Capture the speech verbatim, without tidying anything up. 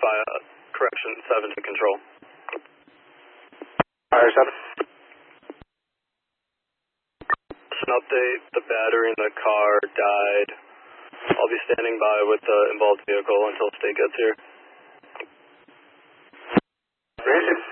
By, uh, correction, seven to control. Fire seven. Just an update, the battery in the car died. I'll be standing by with the involved vehicle until state gets here. Granted.